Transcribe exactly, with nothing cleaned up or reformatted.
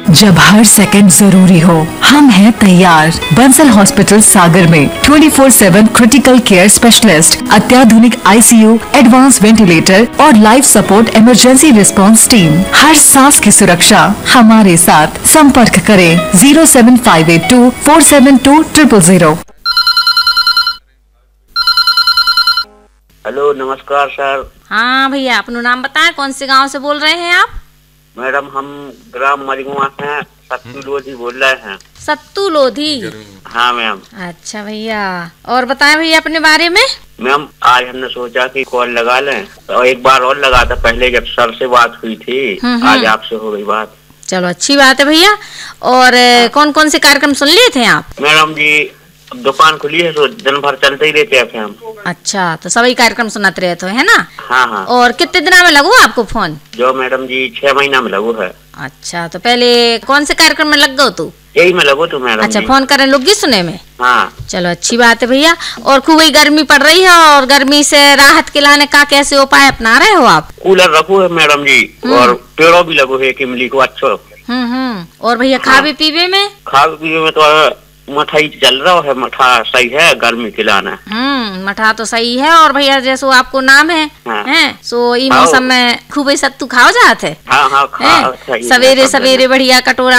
जब हर सेकंड जरूरी हो, हम हैं तैयार। बंसल हॉस्पिटल सागर में twenty four seven critical care specialist, अत्याधुनिक आईसीयू, एडवांस वेंटिलेटर और life support emergency response team. हर सांस की सुरक्षा हमारे साथ। संपर्क करें zero seven five eight to four seven to triple zero. Hello, नमस्कार सर। हाँ भैया, अपना नाम बताएं, कौन से गांव से बोल रहे हैं आप? मैडम, हम ग्राम मरिगुआ से सत्तू लोधी बोल रहे हैं। सत्तू लोधी? हाँ मैम। अच्छा भैया, और बताएं भैया अपने बारे में। मैम, आज हमने सोचा कि कॉल लगा लें, और एक बार और लगा था पहले जब सर से बात हुई थी, आज आपसे हो गई बात। चलो, अच्छी बात है भैया। और कौन कौन से कार्यक्रम सुन लिए थे आप? मैडम जी, दुकान खुली है तो दिन भर चलते ही रहते हैं हम। अच्छा, तो सभी कार्यक्रम सुनाते रहते हो, है ना? हाँ हाँ। और कितने दिन में लगू आपको फोन? जो मैडम जी छह महीना में लगू है। अच्छा, तो पहले कौन से कार्यक्रम में लग गए तू? यही में लगो तो मैडम। अच्छा, फोन करें लोग सुने में। हाँ। चलो, अच्छी बात है भैया। और खूब ही गर्मी पड़ रही है, और गर्मी से राहत दिलाने का कैसे उपाय अपना रहे हो आप? कूलर रखो है मैडम जी, और पेड़ों भी लगो है इमली को। अच्छा। हम्म हम्म। और भैया खावे पीवे में? खावे पीवे में तो मठाई चल रहा है। मठा सही है, गर्मी खिलाना। हम्म, मठा तो सही है। और भैया जैसो आपको नाम है, हाँ। हैं सो ई मौसम में खूब सत्तू खाओ जाते। हाँ हाँ, सवेरे सवेरे बढ़िया कटोरा